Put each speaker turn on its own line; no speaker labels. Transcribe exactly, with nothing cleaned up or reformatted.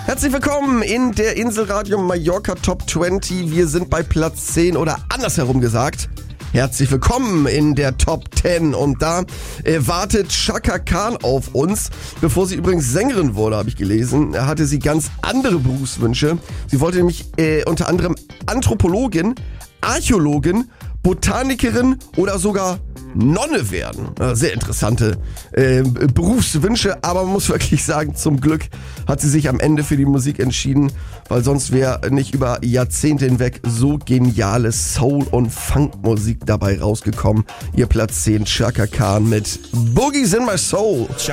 Herzlich willkommen in der Inselradio Mallorca Top zwanzig. Wir sind bei Platz zehn oder andersherum gesagt. Herzlich willkommen in der Top zehn und da äh, wartet Chaka Khan auf uns. Bevor sie übrigens Sängerin wurde, habe ich gelesen, hatte sie ganz andere Berufswünsche. Sie wollte nämlich äh, unter anderem Anthropologin, Archäologin, Botanikerin oder sogar Nonne werden. Sehr interessante äh, Berufswünsche, aber man muss wirklich sagen, zum Glück hat sie sich am Ende für die Musik entschieden, weil sonst wäre nicht über Jahrzehnte hinweg so geniale Soul- und Funkmusik dabei rausgekommen. Ihr Platz zehn, Chaka Khan mit Boogies in My Soul.